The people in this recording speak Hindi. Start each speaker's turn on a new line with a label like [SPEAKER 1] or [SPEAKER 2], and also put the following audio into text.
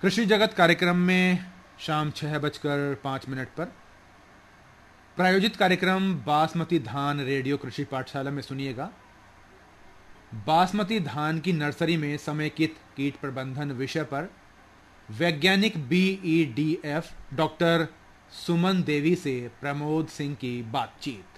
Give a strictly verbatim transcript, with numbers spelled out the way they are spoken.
[SPEAKER 1] कृषि जगत कार्यक्रम में शाम छह बजकर पांच मिनट पर प्रायोजित कार्यक्रम बासमती धान रेडियो कृषि पाठशाला में सुनिएगा। बासमती धान की नर्सरी में समेकित कीट प्रबंधन विषय पर वैज्ञानिक B E D F doctor Suman Devi से प्रमोद सिंह की बातचीत।